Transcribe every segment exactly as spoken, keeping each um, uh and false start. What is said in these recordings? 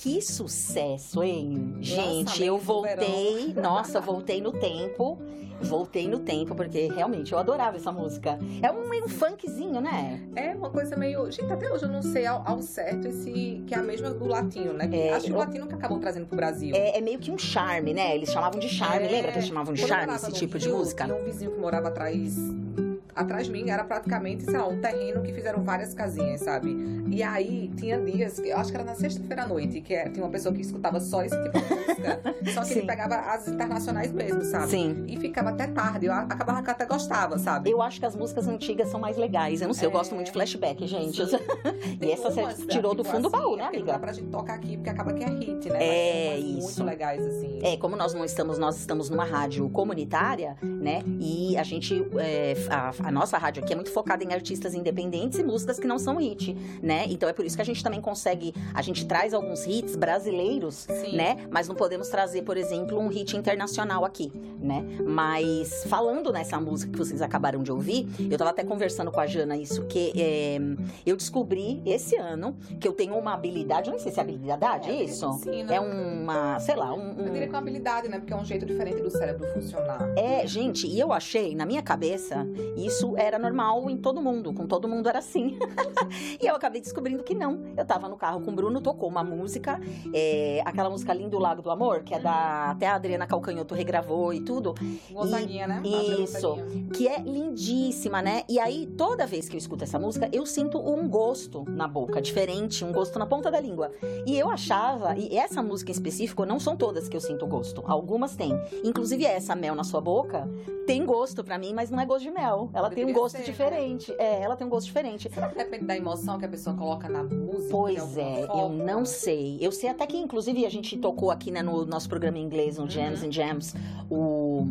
Que sucesso, hein? Gente, Lançamento eu do voltei, verão. nossa, voltei no tempo, voltei no tempo, porque realmente eu adorava essa música. É um, meio um funkzinho, né? É uma coisa meio... Gente, até hoje eu não sei ao, ao certo esse... Que é a mesma do latino, né? É, Acho que eu- o latino que acabam trazendo pro Brasil. É, é meio que um charme, né? Eles chamavam de charme, É, lembra que eles chamavam de quando eu charme morava esse no tipo de Rio, música? Tinha um vizinho que morava atrás... Atrás de mim era praticamente, sei lá, um terreno que fizeram várias casinhas, sabe? E aí tinha dias, que eu acho que era na sexta-feira à noite, que é- tinha uma pessoa que escutava só esse tipo de música. Só que Sim. ele pegava as internacionais mesmo, sabe? Sim. E ficava até tarde. Eu a- acabava que eu até gostava, sabe? Eu acho que as músicas antigas são mais legais. Eu não sei, eu É. gosto muito de flashback, gente. Sim. E Tem essa você umas, tirou do tipo fundo do assim, baú, né, é porque Não amiga? dá pra gente tocar aqui, porque acaba que é hit, né? É, Mas tem umas isso. muito legais, assim. É, como nós não estamos, nós estamos numa rádio comunitária, né? E a gente, é, a, a nossa rádio aqui é muito focada em artistas independentes e músicas que não são hit, né? Então é por isso que a gente também consegue, a gente traz alguns hits brasileiros, Sim. né? Mas não podemos trazer, por exemplo, um hit internacional aqui, né? Mas falando nessa música que vocês acabaram de ouvir, eu tava até conversando com a Jana isso, que é, eu descobri esse ano que eu tenho uma habilidade, eu não sei se é habilidade, É, isso? sim, né? É uma, sei lá, um... Eu um- diria que é uma habilidade, né? Porque é um jeito diferente do cérebro funcionar. É, gente, e eu achei, na minha cabeça, isso era normal em todo mundo, com todo mundo era assim. E eu acabei descobrindo que não. Eu tava no carro com o Bruno, tocou uma música, é, aquela música Lindo Lago do Amor, que é da... Até a Adriana Calcanhoto regravou e tudo. Gonzaguinha, né? Isso, Gonzaguinha. que é lindíssima, né? E aí, toda vez que eu escuto essa música, eu sinto um gosto na boca, diferente, um gosto na ponta da língua. E eu achava, e essa música em específico, não são todas que eu sinto gosto, algumas têm. Inclusive essa, Mel na Sua Boca, tem gosto pra mim, mas não é gosto de mel. Ela tem um Deveria gosto ser, né? diferente. É, ela tem um gosto diferente. Será que depende da emoção que a pessoa coloca na música? de Pois alguma é, eu forma? não sei. Eu sei até que, inclusive, a gente tocou aqui, né, no nosso programa em inglês, no Jams Uhum. and Jams, o...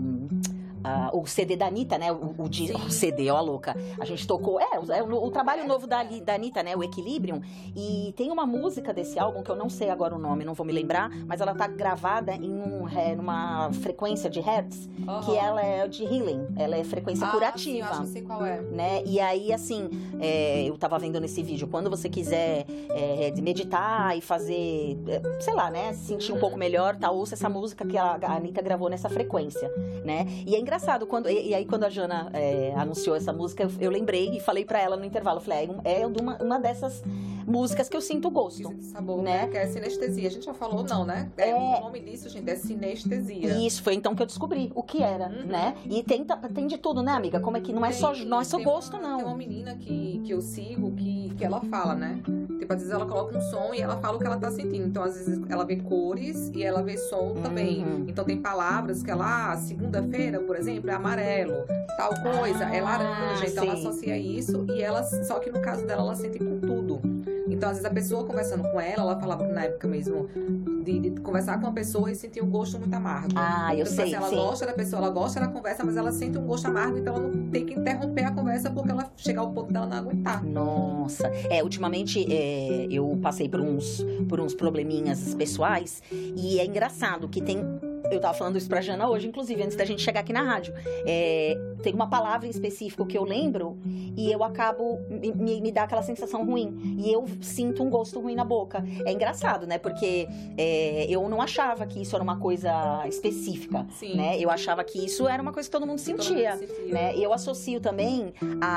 ah, o C D da Anitta, né? O, o, di- Sim. o C D, ó, a louca. A gente tocou. É, o, é o- o trabalho novo da, Ali- da Anitta, né? O Equilibrium. E tem uma música desse álbum que eu não sei agora o nome, não vou me lembrar, mas ela tá gravada em um, é, numa frequência de hertz, Aham. que ela é de healing, ela é frequência Ah, curativa. sim, eu acho que eu sei qual é. Né? E aí, assim, é, eu tava vendo nesse vídeo, quando você quiser é, de meditar e fazer, é, sei lá, né, se sentir um Uhum. pouco melhor, tá, ouça essa música que a, a Anitta gravou nessa frequência, né? E é engraçado, quando, e, e aí quando a Jana é, anunciou essa música, eu, eu lembrei e falei pra ela no intervalo, eu falei, é, é de uma, uma dessas músicas que eu sinto gosto. Esquisito de sabor, Né? né? Que é sinestesia. A gente já falou, não, né? É, É. O nome disso, gente, é sinestesia. E isso foi então que eu descobri o que era, Uhum. né? E tem, ta- tem de tudo, né, amiga? Como é que não é só, Tem- não é só tem gosto, uma- Tem uma não. menina que, que eu sigo que, que ela fala, né? Tipo, às vezes ela coloca um som e ela fala o que ela tá sentindo. Então, às vezes ela vê cores e ela vê som também. Uhum. Então, tem palavras que ela, ah, segunda-feira, por exemplo, é amarelo. Tal coisa é Ah, laranja. Então, ela sim. associa isso e ela... Só que no caso dela, ela sente com tudo. Então, às vezes, a pessoa conversando com ela, ela falava que na época mesmo de, de conversar com uma pessoa e sentir um gosto muito amargo. Ah, eu Então, sei, assim, ela sim. gosta da pessoa, ela gosta da conversa, mas ela sente um gosto amargo, então ela não tem que interromper a conversa porque ela chega ao ponto dela não aguentar. Nossa, é, ultimamente é, eu passei por uns, por uns probleminhas pessoais e é engraçado que tem, eu tava falando isso pra Jana hoje, inclusive, antes da gente chegar aqui na rádio, é, tem uma palavra em específico que eu lembro e eu acabo, me, me, me dá aquela sensação ruim e eu sinto um gosto ruim na boca. É engraçado, né, porque é, eu não achava que isso era uma coisa específica, Sim. né, eu achava que isso era uma coisa que todo mundo Todo mundo sentia, sentia. né, e eu associo também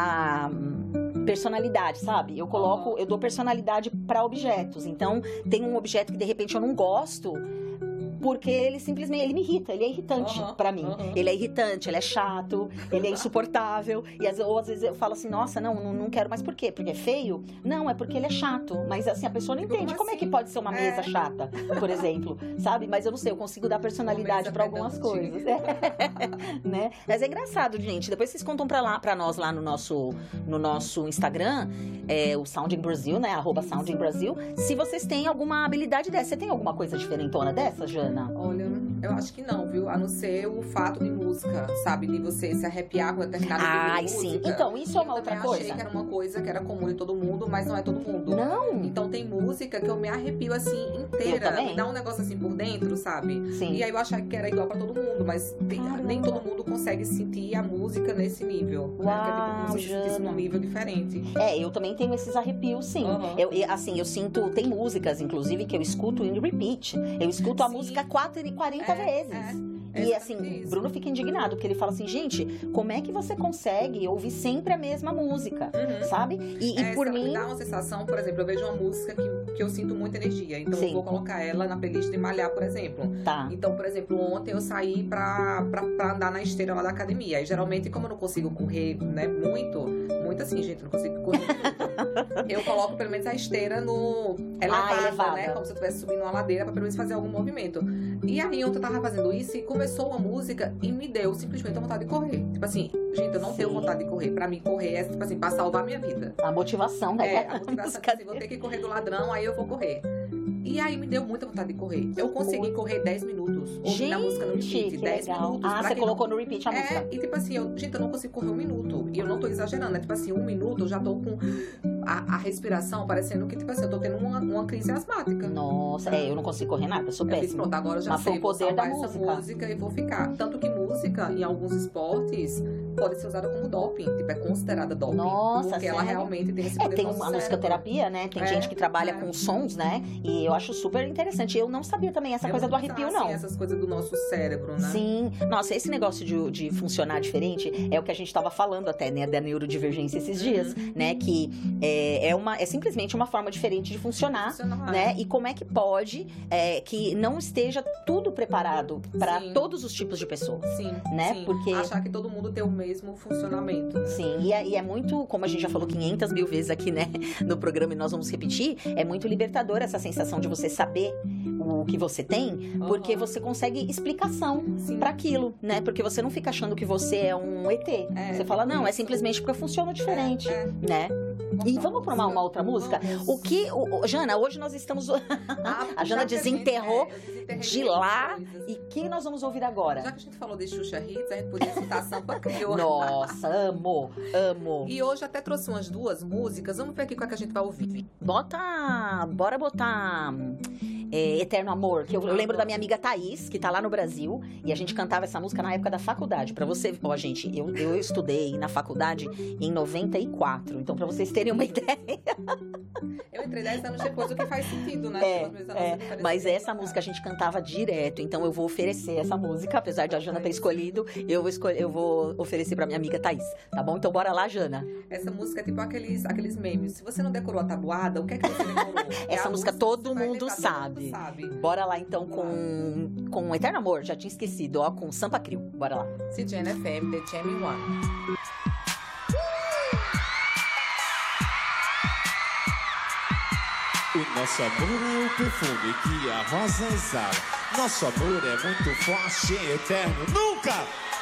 a personalidade, sabe? Eu coloco, Aham. eu dou personalidade pra objetos. Então, tem um objeto que de repente eu não gosto, porque ele simplesmente, ele me irrita, ele é irritante Aham, pra mim. aham. Ele é irritante, ele é chato, ele é insuportável. E às, ou às vezes eu falo assim, nossa, não, não, não quero mais. Por quê? Porque é feio? Não, é porque ele é chato. Mas assim, a pessoa não Tipo, entende. como Como é que assim? pode ser uma mesa É. chata, por exemplo? Sabe? Mas eu não sei, eu consigo dar personalidade mesa pra algumas pedante. coisas. Né? Mas é engraçado, gente. Depois vocês contam pra, lá, pra nós lá no nosso, no nosso Instagram, é, o Sound in Brasil, né? Arroba Sound in Brasil. Se vocês têm alguma habilidade dessa. Você tem alguma coisa diferentona dessa, Jana? Olha, eu acho que não, viu? A não ser o fato de música, sabe? De você se arrepiar com determinado tipo de Ai, música. sim. Então, isso é Eu uma outra também achei coisa. que era uma coisa que era comum de todo mundo, mas não é todo mundo. Não. Então tem música música que eu me arrepio assim inteira. Eu também. Me dá um negócio assim por dentro, sabe? Sim. E aí eu achava que era igual pra todo mundo, mas tem- Caramba. nem todo mundo consegue sentir a música nesse nível. Uau, né? Que é tipo como se sentisse Jana. num nível diferente. É, eu também tenho esses arrepios, sim. Aham. Eu, e, assim, eu sinto... Tem músicas, inclusive, que eu escuto em repeat. Eu escuto a Sim. música quatro e quarenta É, vezes. é. E Exatamente assim, isso. Bruno fica indignado, porque ele fala assim, gente, como é que você consegue ouvir sempre a mesma música? Uhum. sabe? E, e É, por sabe, mim... me dá uma sensação, por exemplo, eu vejo uma música que, que eu sinto muita energia, então Sim. eu vou colocar ela na playlist de malhar, por exemplo. Tá. Então, por exemplo, ontem eu saí pra, pra, pra andar na esteira lá da academia. E geralmente, como eu não consigo correr, né, muito, muito assim, gente, eu não consigo correr muito, eu coloco pelo menos a esteira no elevada, elevada. né? Como se eu estivesse subindo uma ladeira pra pelo menos fazer algum movimento. E aí, ontem eu tava fazendo isso e começou uma música e me deu simplesmente a vontade de correr. Tipo assim, gente, eu não Sim. tenho vontade de correr. Pra mim, correr é, tipo assim, pra salvar a minha vida. A motivação, né? É, a motivação é assim, vou ter que correr do ladrão, aí eu vou correr. E aí me deu muita vontade de correr. Eu consegui correr dez minutos, ouvindo a música no Gente, repeat. que dez legal. minutos. Ah, pra você quem colocou não... no repeat a música. É, e tipo assim, eu, gente, eu não consigo correr um minuto. E eu não tô exagerando, é tipo assim, um minuto eu já tô com a, a respiração parecendo que, tipo assim, eu tô tendo uma, uma crise asmática. Nossa, é, eu não consigo correr nada, eu sou Eu fiz, péssima. pronto, agora eu já Mas sei, foi o vou poder da salvar essa música. música e vou ficar. Tanto que música, em alguns esportes, pode ser usada como doping. Tipo, é considerada doping. Nossa, porque ela sério? realmente tem esse É, poder tem no nosso uma cérebro. musicoterapia, né? Tem É, gente que trabalha é. com sons, né? E eu acho super interessante. Eu não sabia também essa É coisa do muito arrepio, assim, não. essas coisas do nosso cérebro, né? Sim. Nossa, esse negócio de, de funcionar diferente é o que a gente tava falando até, né? Da neurodivergência esses dias, Uhum. né? Que é, é, uma, é simplesmente uma forma diferente de funcionar. Funcionar. Né? E como é que pode é, que não esteja tudo preparado para Sim. todos os tipos de pessoas? Sim, Né? sim. Porque- Achar que todo mundo tem o mesmo funcionamento. Né? Sim, e é, e é muito, como a gente já falou quinhentas mil vezes aqui, né, no programa e nós vamos repetir, é muito libertador essa sensação de você saber o que você tem, porque Aham. você consegue explicação Sim. para aquilo, né? Porque você não fica achando que você é um E T. É, você fala, não, é isso. simplesmente porque funciona diferente, É, é. né? E vamos para uma, uma outra música? Vamos. O que, o, o- Jana, hoje nós estamos Ah, a Jana já que desenterrou gente- é, eu desenterrei de muitas lá coisas. e quem nós vamos ouvir Já agora? que a gente falou de Xuxa Hits, a gente podia citar Sampa Crio. Nossa, amo, amo. E hoje até trouxe umas duas músicas. Vamos ver aqui qual é que a gente vai ouvir. Bota. Bora botar. é, Eterno Amor, que eu, eu lembro da minha amiga Thaís, que tá lá no Brasil, e a gente cantava essa música na época da faculdade. Pra você. Ó, gente, eu, eu estudei na faculdade em noventa e quatro, então pra vocês terem uma ideia. Eu entrei dez anos depois, o que faz sentido, né? É, Pelas minhas é, nossas mas diferenças. essa música a gente cantava direto, então eu vou oferecer essa música, apesar de a Jana ter escolhido, eu vou, escolher, eu vou oferecer pra minha amiga Thaís, tá bom? Então bora lá, Jana. Essa música é tipo aqueles, aqueles memes. Se você não decorou a tabuada, o que é que você decorou? É Essa a música que todo você vai mundo lembrar, sabe. Todo mundo sabe. Bora lá então com, com Eterno Amor, já tinha esquecido, ó, com Sampa Crio. Bora lá. C G N F M, The Jamming One. O nosso amor é o perfume que a rosa exala. Nosso amor é muito forte e eterno. Nunca